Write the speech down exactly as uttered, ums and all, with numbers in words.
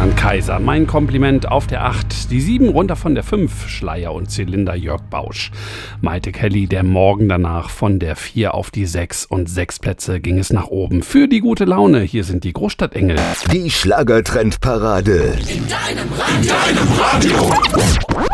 Ferdinand Kaiser. Mein Kompliment auf der acht. Die sieben runter von der fünf. Schleier und Zylinder Jörg Bausch. Maite Kelly, der Morgen danach von der vier auf die sechs. Und sechs Plätze ging es nach oben. Für die gute Laune. Hier sind die Großstadtengel. Die Schlagertrendparade. In deinem Radio. In deinem Radio.